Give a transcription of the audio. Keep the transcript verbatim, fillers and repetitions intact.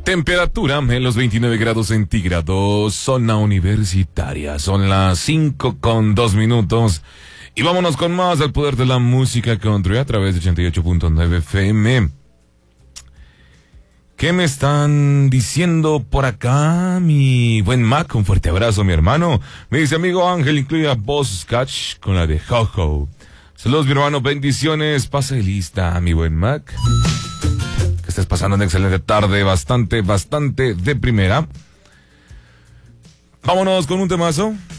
Temperatura en los veintinueve grados centígrados, zona universitaria. Son las cinco con dos minutos. Y vámonos con más del poder de la música country a través de ochenta y ocho punto nueve F M. ¿Qué me están diciendo por acá, mi buen Mac? Un fuerte abrazo, mi hermano. Me dice, amigo Ángel, incluye a Boss Scotch con la de Ho-Ho. Saludos, mi hermano, bendiciones. Pase lista, mi buen Mac. Que estés pasando una excelente tarde, bastante, bastante de primera. Vámonos con un temazo.